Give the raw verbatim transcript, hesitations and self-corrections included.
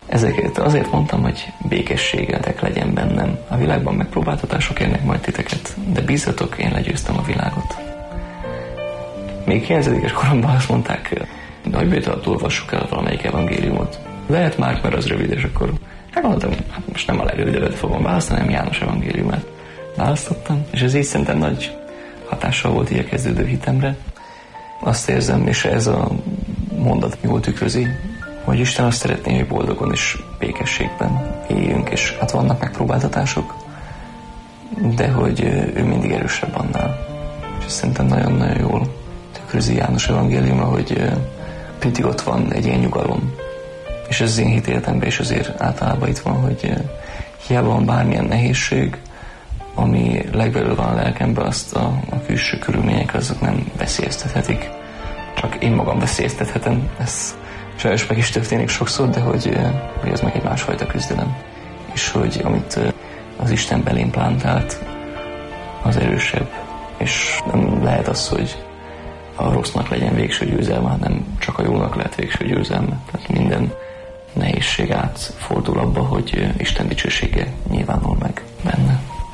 Ezeket azért mondtam, hogy békességetek legyen bennem. A világban megpróbáltatások érnek majd titeket, de bízzatok, én legyőztem a világot. Még kilencedikes koromban azt mondták, nagybét alatt olvassuk el valamelyik evangéliumot. Lehet már, mert az rövid, és akkor megmondtam, hát most nem a legrövidebbet fogom választani, hanem János evangéliumát választottam, és ez így szerintem nagy hatással volt így a kezdődő hitemre. Azt érzem, és ez a mondat jól tükrözi, hogy Isten azt szeretné, hogy boldogon és békességben éljünk, és hát vannak megpróbáltatások, de hogy ő mindig erősebb annál. És ez szerintem nagyon-nagyon jól tükrözi János evangéliuma, hogy mindig ott van egy ilyen nyugalom. És ez az én hitéletemben is azért általában itt van, hogy hiába van bármilyen nehézség, ami legbelül van a lelkemben, azt a, a külső körülmények azok nem veszélyeztethetik. Csak én magam veszélyeztethetem. Ez sajnos meg is történik sokszor, de hogy, hogy ez meg egy másfajta küzdelem. És hogy amit az Isten belém plántált, az erősebb. És nem lehet az, hogy a rossznak legyen végső győzelme, hanem csak a jónak lehet végső győzelme. Tehát minden nehézség átfordul abba, hogy Isten dicsősége nyilvánul meg benne.